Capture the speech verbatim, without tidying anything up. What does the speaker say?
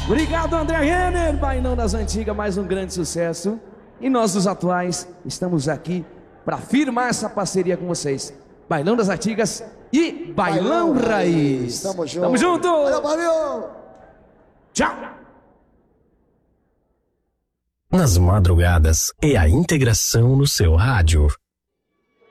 Obrigado, André Renner, Bailão das Antigas, mais um grande sucesso. E nós, os atuais, estamos aqui para firmar essa parceria com vocês. Bailão das Antigas e Bailão, Bailão Raiz. Tamo junto. Tamo junto. Valeu, valeu. Tchau. Nas madrugadas é a integração no seu rádio.